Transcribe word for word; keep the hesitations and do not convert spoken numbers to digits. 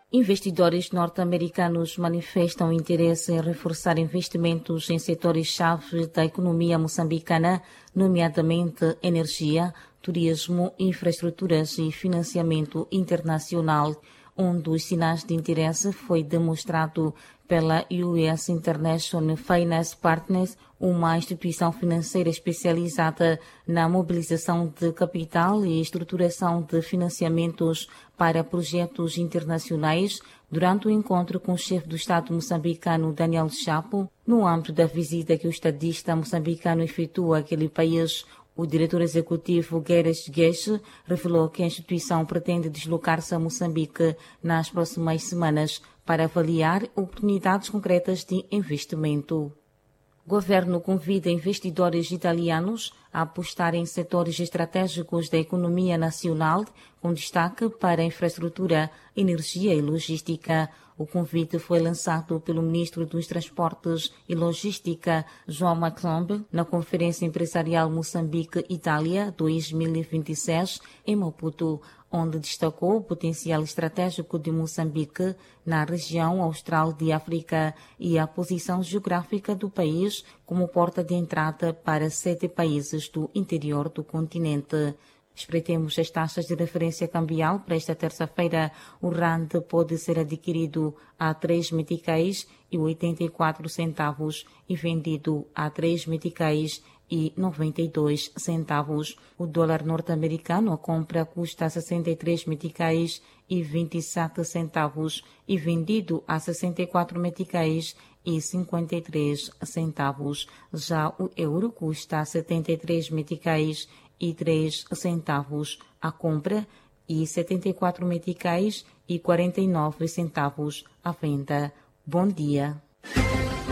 Investidores norte-americanos manifestam interesse em reforçar investimentos em setores-chave da economia moçambicana, nomeadamente energia, turismo, infraestruturas e financiamento internacional. Um dos sinais de interesse foi demonstrado pela U S International Finance Partners, uma instituição financeira especializada na mobilização de capital e estruturação de financiamentos para projetos internacionais, durante o encontro com o chefe do Estado moçambicano Daniel Chapo, no âmbito da visita que o estadista moçambicano efetua àquele país. O diretor executivo Guedes Guedes revelou que a instituição pretende deslocar-se a Moçambique nas próximas semanas para avaliar oportunidades concretas de investimento. O governo convida investidores italianos a apostar em setores estratégicos da economia nacional, com destaque para a infraestrutura, energia e logística. O convite foi lançado pelo ministro dos Transportes e Logística, João Maclombe, na Conferência Empresarial Moçambique-Itália dois mil e vinte e seis, em Maputo, onde destacou o potencial estratégico de Moçambique na região austral de África e a posição geográfica do país como porta de entrada para sete países do interior do continente. Espreitemos as taxas de referência cambial para esta terça-feira. O rand pode ser adquirido a três meticais e oitenta e quatro centavos e vendido a três meticais e noventa e dois centavos. O dólar norte-americano a compra custa sessenta e três meticais e vinte e sete centavos e vendido a sessenta e quatro meticais e cinquenta e três centavos. Já o euro custa setenta e três meticais e três centavos a compra e setenta e quatro meticais e quarenta e nove centavos a venda. Bom dia.